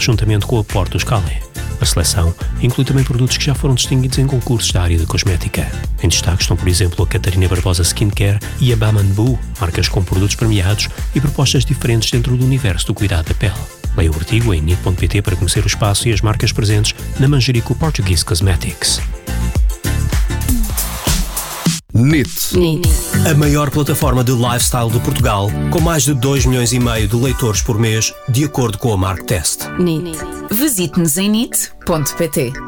juntamente com o aporte dos Calais. A seleção inclui também produtos que já foram distinguidos em concursos da área da cosmética. Em destaque estão, por exemplo, a Catarina Barbosa Skincare e a Bamambu, marcas com produtos premiados e propostas diferentes dentro do universo do cuidado da pele. Leia o artigo em NIT.pt para conhecer o espaço e as marcas presentes na Manjerico Portuguese Cosmetics. NIT. A maior plataforma de lifestyle de Portugal, com mais de 2,5 milhões de leitores por mês, de acordo com a Marktest. NIT. Visite-nos em NIT.pt.